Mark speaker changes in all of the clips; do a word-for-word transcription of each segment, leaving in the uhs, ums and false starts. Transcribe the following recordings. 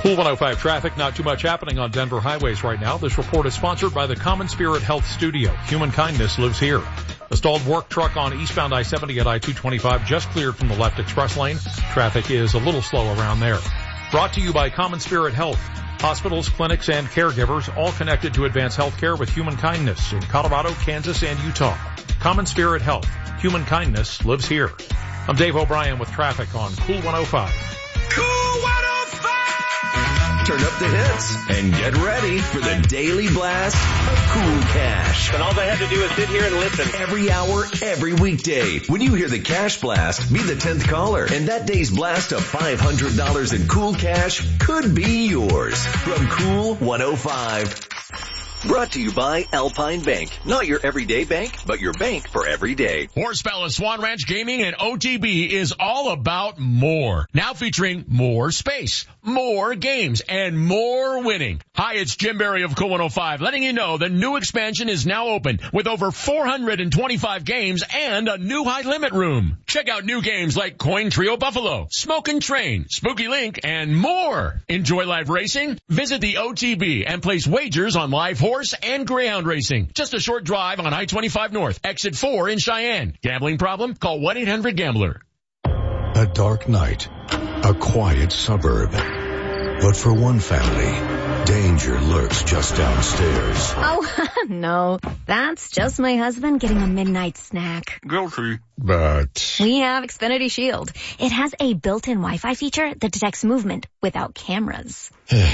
Speaker 1: Cool one oh five traffic, not too much happening on Denver highways right now. This report is sponsored by the Common Spirit Health Studio. Human kindness lives here. A stalled work truck on eastbound I seventy at I two twenty-five just cleared from the left express lane. Traffic is a little slow around there. Brought to you by Common Spirit Health. Hospitals, clinics, and caregivers all connected to advance healthcare with human kindness in Colorado, Kansas, and Utah. Common Spirit Health. Human kindness lives here. I'm Dave O'Brien with traffic on Cool one oh five.
Speaker 2: Cool one oh five! Turn up the hits and get ready for the daily blast of Cool Cash.
Speaker 3: And all they have to do is sit here and listen.
Speaker 2: Every hour, every weekday. When you hear the Cash Blast, be the tenth caller. And that day's blast of five hundred dollars in Cool Cash could be yours. From Cool one oh five. Brought to you by Alpine Bank. Not your everyday bank, but your bank for every day.
Speaker 4: Horse Palace Swan Ranch Gaming and O T B is all about more. Now featuring more space, more games, and more winning. Hi, it's Jim Barry of Cool one oh five, letting you know the new expansion is now open with over four hundred twenty-five games and a new high limit room. Check out new games like Coin Trio Buffalo, Smoke and Train, Spooky Link, and more. Enjoy live racing? Visit the O T B and place wagers on live horse and greyhound racing. Just a short drive on I twenty-five North, exit four in Cheyenne. Gambling problem? Call one eight hundred gambler.
Speaker 5: A dark night, a quiet suburb. But for one family, danger lurks just downstairs.
Speaker 6: Oh, no. That's just my husband getting a midnight snack.
Speaker 5: Guilty. But
Speaker 6: We have Xfinity Shield. It has a built-in Wi-Fi feature that detects movement without cameras.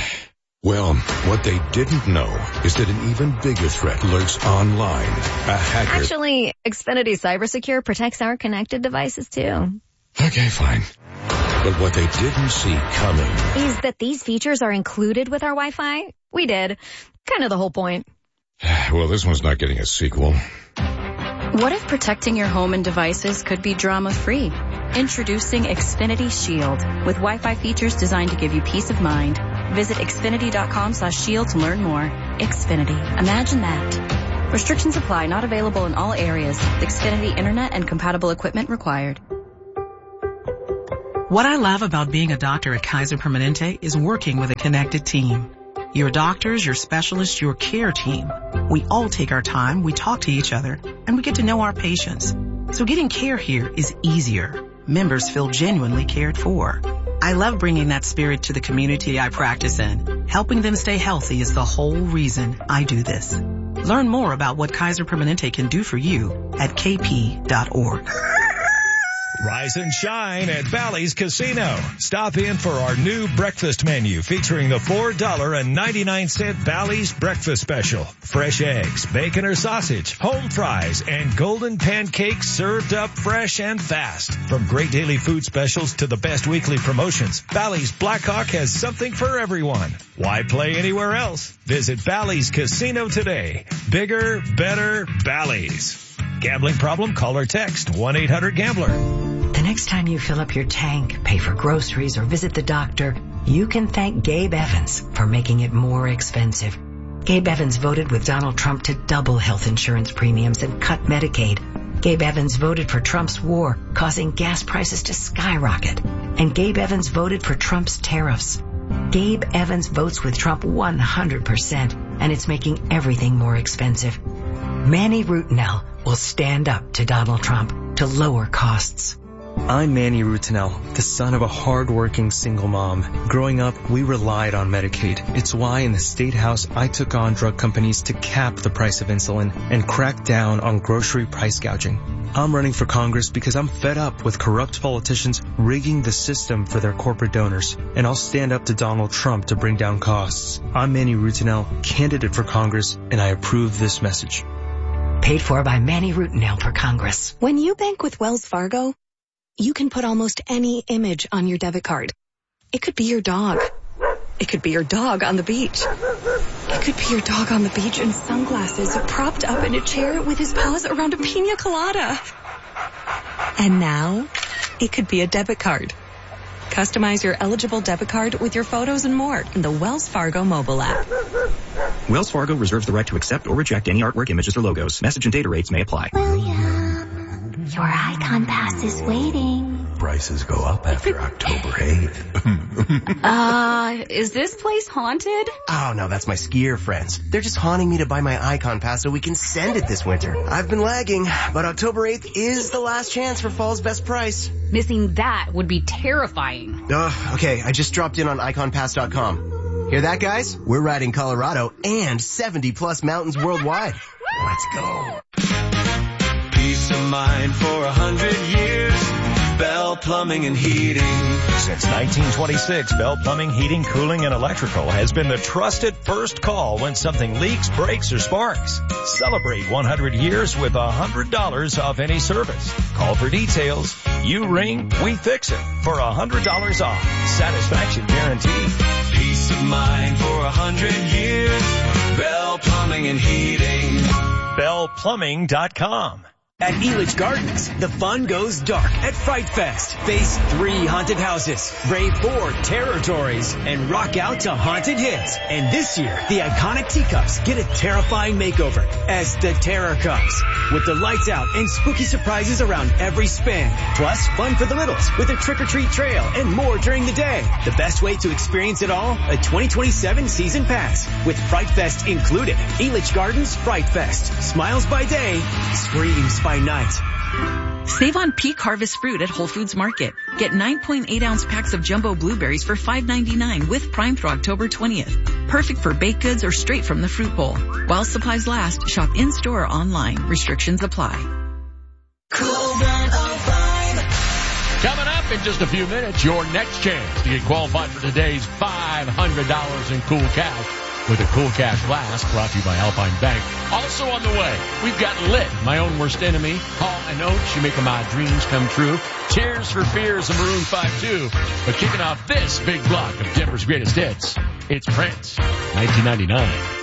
Speaker 5: well, what they didn't know is that an even bigger threat lurks online. A hacker.
Speaker 6: Actually, Xfinity CyberSecure protects our connected devices too.
Speaker 5: Okay, fine. But what they didn't see coming
Speaker 6: is that these features are included with our Wi-Fi. We did. Kind of the whole point.
Speaker 5: Well, this one's not getting a sequel.
Speaker 7: What if protecting your home and devices could be drama-free? Introducing Xfinity Shield with Wi-Fi features designed to give you peace of mind. Visit Xfinity.com slash shield to learn more. Xfinity. Imagine that. Restrictions apply. Not available in all areas. Xfinity Internet and compatible equipment required.
Speaker 8: What I love about being a doctor at Kaiser Permanente is working with a connected team. Your doctors, your specialists, your care team. We all take our time, we talk to each other, and we get to know our patients. So getting care here is easier. Members feel genuinely cared for. I love bringing that spirit to the community I practice in. Helping them stay healthy is the whole reason I do this. Learn more about what Kaiser Permanente can do for you at k p dot org.
Speaker 9: Rise and shine at Bally's Casino. Stop in for our new breakfast menu featuring the four dollars and ninety-nine cents Bally's Breakfast Special. Fresh eggs, bacon or sausage, home fries, and golden pancakes served up fresh and fast. From great daily food specials to the best weekly promotions, Bally's Blackhawk has something for everyone. Why play anywhere else? Visit Bally's Casino today. Bigger, better Bally's. Gambling problem? Call or text one eight hundred gambler.
Speaker 10: The next time you fill up your tank, pay for groceries, or visit the doctor, you can thank Gabe Evans for making it more expensive. Gabe Evans voted with Donald Trump to double health insurance premiums and cut Medicaid. Gabe Evans voted for Trump's war, causing gas prices to skyrocket. And Gabe Evans voted for Trump's tariffs. Gabe Evans votes with Trump one hundred percent, and it's making everything more expensive. Manny Rutinel will stand up to Donald Trump to lower costs.
Speaker 11: I'm Manny Rutinel, the son of a hard-working single mom. Growing up, we relied on Medicaid. It's why in the State House, I took on drug companies to cap the price of insulin and crack down on grocery price gouging. I'm running for Congress because I'm fed up with corrupt politicians rigging the system for their corporate donors. And I'll stand up to Donald Trump to bring down costs. I'm Manny Rutinel, candidate for Congress, and I approve this message.
Speaker 10: Paid for by Manny Rutinel for Congress.
Speaker 12: When you bank with Wells Fargo, you can put almost any image on your debit card. It could be your dog. It could be your dog on the beach. It could be your dog on the beach in sunglasses, propped up in a chair with his paws around a pina colada. And now, it could be a debit card. Customize your eligible debit card with your photos and more in the Wells Fargo mobile app.
Speaker 13: Wells Fargo reserves the right to accept or reject any artwork, images, or logos. Message and data rates may apply.
Speaker 14: William, your icon pass is waiting.
Speaker 15: Prices go up after October eighth. uh, is this place haunted?
Speaker 16: Oh, no, that's my skier friends. They're just haunting me to buy my Icon Pass so we can send it this winter. I've been lagging, but October eighth is the last chance for fall's best price.
Speaker 15: Missing that would be terrifying.
Speaker 16: Uh, okay, I just dropped in on icon pass dot com. Hear that, guys? We're riding Colorado and seventy plus mountains worldwide. Let's go.
Speaker 17: Peace of mind for a hundred years. Bell Plumbing and Heating.
Speaker 9: Since nineteen twenty-six, Bell Plumbing, Heating, Cooling, and Electrical has been the trusted first call when something leaks, breaks, or sparks. Celebrate one hundred years with one hundred dollars off any service. Call for details. You ring, we fix it for one hundred dollars off. Satisfaction guaranteed.
Speaker 17: Peace of mind for a hundred years. Bell Plumbing and Heating.
Speaker 9: Bell Plumbing dot com.
Speaker 18: At Elitch Gardens, the fun goes dark at Fright Fest. Face three haunted houses, brave four territories, and rock out to haunted hits. And this year, the iconic teacups get a terrifying makeover as the terror comes. With the lights out and spooky surprises around every spin. Plus, fun for the littles with a trick-or-treat trail and more during the day. The best way to experience it all, a twenty twenty-seven season pass. With Fright Fest included. Elitch Gardens Fright Fest. Smiles by day, screams by night.
Speaker 19: Save on peak harvest fruit at Whole Foods Market. Get nine point eight ounce packs of jumbo blueberries for five ninety-nine with Prime through October twentieth. Perfect for baked goods or straight from the fruit bowl. While supplies last, shop in-store or online. Restrictions apply.
Speaker 4: Coming up in just a few minutes, your next chance to get qualified for today's five hundred dollars in cool cash with a Cool Cash Blast brought to you by Alpine Bank. Also on the way, we've got Lit, My Own Worst Enemy, Hall and Oates, You Make My Dreams Come True, Tears for Fears of Maroon five two. But kicking off this big block of Denver's greatest hits, it's Prince, nineteen ninety-nine.